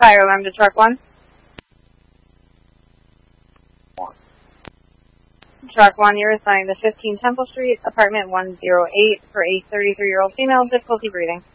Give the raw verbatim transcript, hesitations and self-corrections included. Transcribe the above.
Fire alarm to truck one. Truck one, you're assigned to fifteen Temple Street, apartment one oh eight for a thirty-three-year-old female, difficulty breathing.